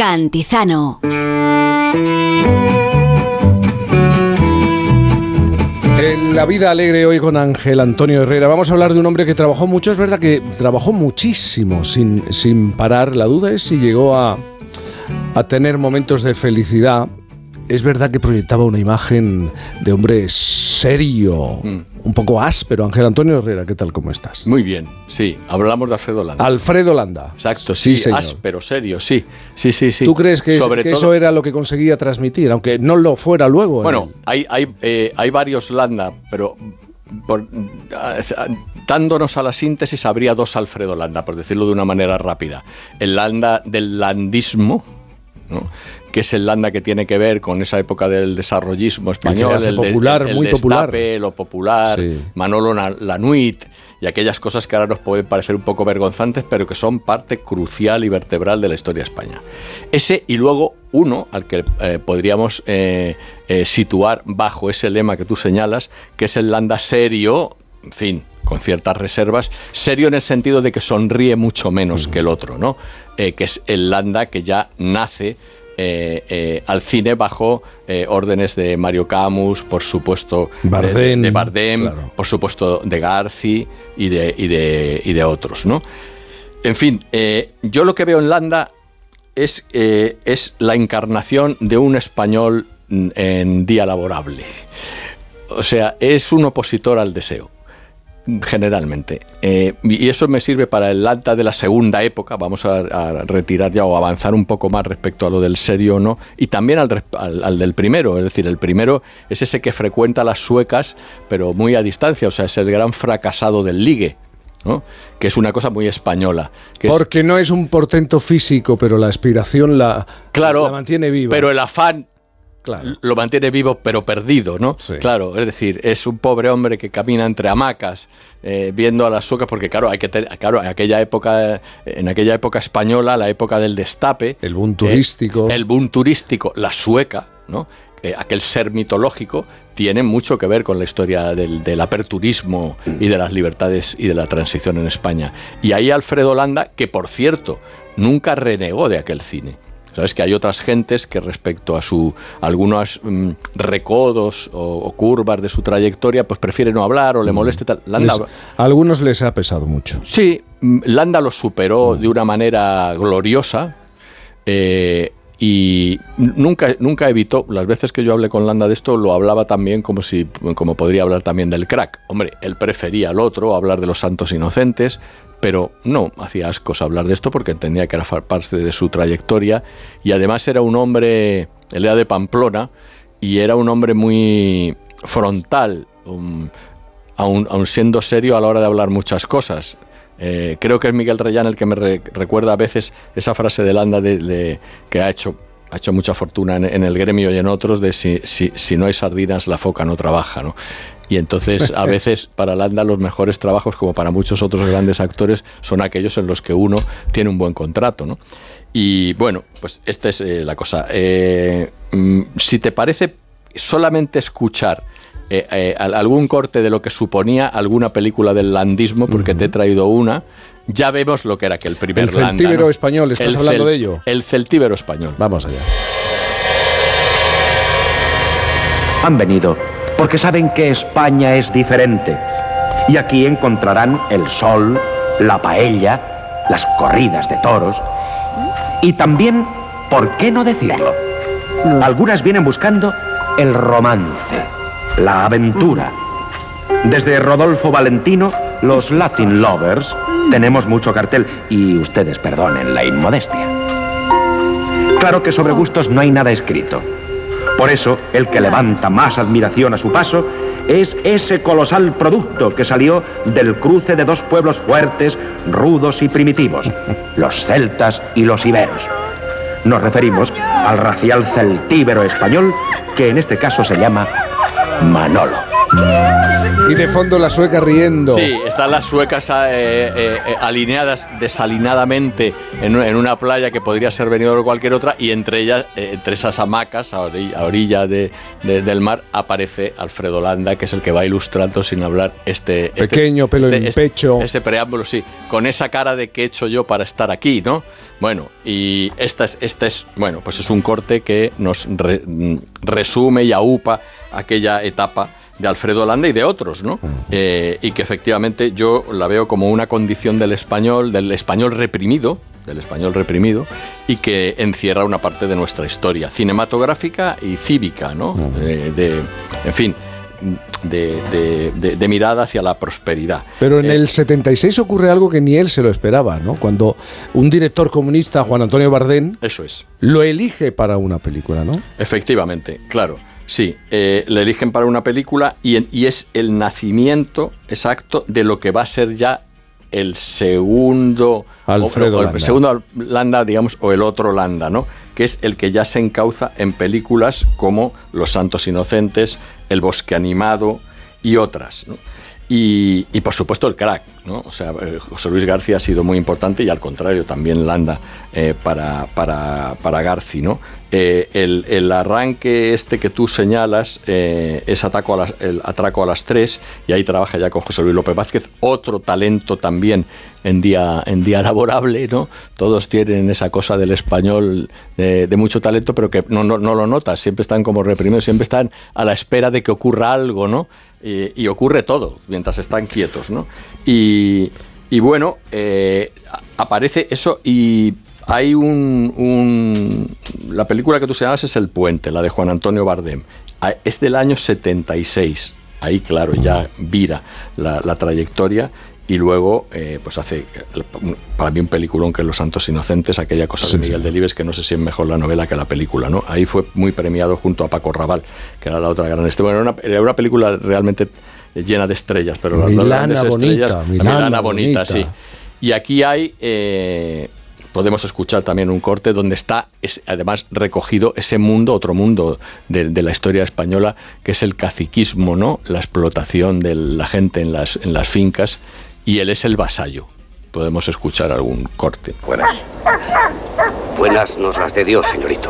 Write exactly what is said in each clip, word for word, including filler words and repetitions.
Cantizano. En La Vida Alegre hoy con Ángel Antonio Herrera vamos a hablar de un hombre que trabajó mucho. Es verdad que trabajó muchísimo sin, sin parar. La duda es si llegó a, a tener momentos de felicidad. Es verdad que proyectaba una imagen de hombre serio, mm. un poco áspero. Ángel Antonio Herrera, ¿qué tal? ¿Cómo estás? Muy bien, sí. Hablamos de Alfredo Landa. Alfredo Landa. Exacto, sí, sí áspero, serio, sí. Sí, sí, sí. ¿Tú crees que, Sobre que todo, eso era lo que conseguía transmitir, aunque no lo fuera luego? Bueno, el... hay, hay, eh, hay varios Landa, pero por, dándonos a la síntesis habría dos Alfredo Landa, por decirlo de una manera rápida. El Landa del landismo, ¿no?, que es el Landa que tiene que ver con esa época del desarrollismo español, el popular, el, el, el muy destape, popular, lo popular, sí. Manolo Lanuit y aquellas cosas que ahora nos pueden parecer un poco vergonzantes, pero que son parte crucial y vertebral de la historia de España. Ese y luego uno al que eh, podríamos eh, eh, situar bajo ese lema que tú señalas, que es el Landa serio, en fin, con ciertas reservas, serio en el sentido de que sonríe mucho menos uh-huh. que el otro, ¿no? Eh, que es el Landa que ya nace Eh, eh, al cine bajo eh, órdenes de Mario Camus, por supuesto Bardem, de, de Bardem, claro. por supuesto de Garci y de, y de, y de otros, ¿no? En fin, eh, yo lo que veo en Landa es, eh, es la encarnación de un español en día laborable. O sea, es un opositor al deseo, generalmente. Eh, y eso me sirve para el Landa de la segunda época. Vamos a, a retirar ya o avanzar un poco más respecto a lo del serio o no, y también al, al, al del primero. Es decir, el primero es ese que frecuenta las suecas, pero muy a distancia. O sea, es el gran fracasado del ligue, ¿no?, que es una cosa muy española. Que Porque es, no es un portento físico, pero la aspiración la, claro, la mantiene viva. Pero el afán... Claro. Lo mantiene vivo pero perdido, ¿no? Sí. Claro, es decir, es un pobre hombre que camina entre hamacas eh, viendo a las suecas, porque claro, hay que ter, claro, en aquella época, en aquella época española, la época del destape, el boom turístico, eh, el boom turístico, la sueca, ¿no?, eh, aquel ser mitológico, tiene mucho que ver con la historia del, del aperturismo y de las libertades y de la transición en España. Y ahí Alfredo Landa, que por cierto nunca renegó de aquel cine. Sabes que hay otras gentes que respecto a su algunos mmm, recodos o, o curvas de su trayectoria, pues prefiere no hablar o le moleste tal. Landa, les, a algunos les ha pesado mucho. Sí, Landa lo superó mm. de una manera gloriosa eh, y nunca, nunca evitó. Las veces que yo hablé con Landa de esto, lo hablaba también como si, como podría hablar también del crack. Hombre, él prefería al otro, hablar de los santos inocentes, pero no hacía ascos hablar de esto porque entendía que era parte de su trayectoria, y además era un hombre, él era de Pamplona, y era un hombre muy frontal, um, aun, aun siendo serio a la hora de hablar muchas cosas. Eh, creo que es Miguel Reyán el que me re, recuerda a veces esa frase de Landa de, de, que ha hecho, ha hecho mucha fortuna en, en el gremio y en otros, de si, si, si no hay sardinas la foca no trabaja, ¿no? Y entonces, a veces, para Landa, los mejores trabajos, como para muchos otros grandes actores, son aquellos en los que uno tiene un buen contrato, ¿no? Y bueno, pues esta es eh, la cosa. Eh, si te parece, solamente escuchar eh, eh, algún corte de lo que suponía alguna película del landismo, porque uh-huh. te he traído una, ya vemos lo que era aquel primer Landa. El celtíbero, ¿no?, español, ¿estás el hablando cel, de ello? El celtíbero español. Vamos allá. Han venido porque saben que España es diferente. Y aquí encontrarán el sol, la paella, las corridas de toros. Y también, ¿por qué no decirlo?, algunas vienen buscando el romance, la aventura. Desde Rodolfo Valentino, los Latin Lovers, tenemos mucho cartel. Y ustedes perdonen la inmodestia. Claro que sobre gustos no hay nada escrito. Por eso, el que levanta más admiración a su paso es ese colosal producto que salió del cruce de dos pueblos fuertes, rudos y primitivos, los celtas y los iberos. Nos referimos al racial celtíbero español, que en este caso se llama Manolo. Y de fondo la sueca riendo. Sí, están las suecas eh, eh, eh, alineadas desalinadamente en, en una playa que podría ser Benidorm o cualquier otra, y entre ellas, eh, entre esas hamacas a orilla, a orilla de, de, del mar, aparece Alfredo Landa, que es el que va ilustrando sin hablar este... Pequeño, este, pelo este, en este, pecho. Ese preámbulo, sí, con esa cara de qué he hecho yo para estar aquí, ¿no? Bueno, y esta es, esta es, bueno, pues es un corte que nos re, resume y aupa aquella etapa de Alfredo Landa y de otros, ¿no? Uh-huh. Eh, y que efectivamente yo la veo como una condición del español, del español reprimido, del español reprimido, y que encierra una parte de nuestra historia cinematográfica y cívica, ¿no? Uh-huh. De, de, en fin, de, de, de, de mirada hacia la prosperidad. Pero en eh, el setenta y seis ocurre algo que ni él se lo esperaba, ¿no? Cuando un director comunista, Juan Antonio Bardem, eso es, lo elige para una película, ¿no? Efectivamente, claro. Sí, eh, le eligen para una película y, y es el nacimiento exacto de lo que va a ser ya el segundo Alfredo o, o el Landa. segundo Landa, digamos, o el otro Landa, ¿no? Que es el que ya se encauza en películas como Los Santos Inocentes, El Bosque Animado y otras, ¿no? Y, y por supuesto el crack, ¿no? O sea, eh, José Luis García ha sido muy importante y al contrario también Landa eh, para, para, para Garci, ¿no? Eh, el, el arranque este que tú señalas eh, es ataco a las, el Atraco a las tres y ahí trabaja ya con José Luis López Vázquez, otro talento también en día, en día laborable, ¿no? Todos tienen esa cosa del español de, de mucho talento, pero que no, no, no lo notas, siempre están como reprimidos, siempre están a la espera de que ocurra algo, ¿no? Y, y ocurre todo mientras están quietos, ¿no? Y, y bueno, eh, aparece eso y hay un, un... La película que tú señalas es El Puente, la de Juan Antonio Bardem. Es del año setenta y seis. Ahí, claro, ya vira la, la trayectoria y luego eh, pues hace para mí un peliculón que es Los Santos Inocentes, aquella cosa sí, de Miguel sí. Delibes, que no sé si es mejor la novela que la película, ¿no? Ahí fue muy premiado junto a Paco Rabanne, que era la otra gran estrella. Bueno, era una, era una película realmente llena de estrellas, pero las dos grandes bonita, estrellas, Milana, Milana bonita, bonita, sí. Y aquí hay eh, podemos escuchar también un corte donde está es, además recogido ese mundo, otro mundo de, de la historia española, que es el caciquismo, ¿no? La explotación de la gente en las, en las fincas, y él es el vasallo. Podemos escuchar algún corte. Buenas. Buenas nos las de Dios, señorito.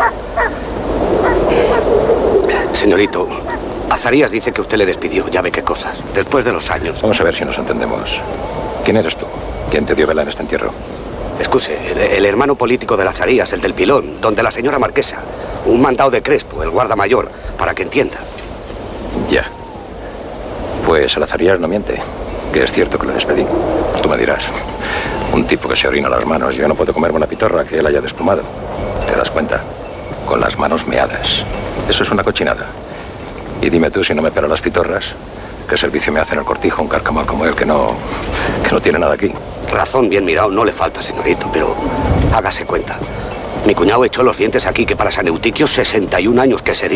Señorito, Azarías dice que usted le despidió, ya ve qué cosas, después de los años. Vamos a ver si nos entendemos. ¿Quién eres tú? ¿Quién te dio vela en este entierro? Excuse, el, el hermano político de Azarías, el del pilón, donde la señora marquesa. Un mandado de Crespo, el guarda mayor, para que entienda. Ya. Pues el Azarías no miente, que es cierto que le despedí. Tú me dirás, un tipo que se orina las manos, yo no puedo comerme una pitorra que él haya desplumado. ¿Te das cuenta? Con las manos meadas. Eso es una cochinada. Y dime tú, si no me pelo las pitorras, ¿qué servicio me hace en el cortijo un carcamal como él que no, que no tiene nada aquí? Razón bien mirado no le falta, señorito, pero hágase cuenta. Mi cuñado echó los dientes aquí, que para San Eutiquio sesenta y un años que se